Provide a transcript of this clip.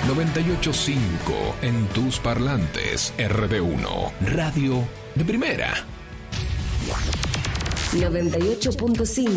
98.5 en tus parlantes. RD1, radio de primera. 98.5